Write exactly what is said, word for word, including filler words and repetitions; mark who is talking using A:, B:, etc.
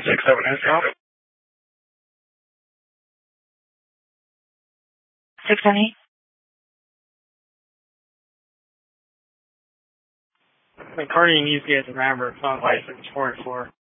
A: Six seven eight stop.
B: Six seven eight.
A: The car you need to get to Maverick, not license four and four.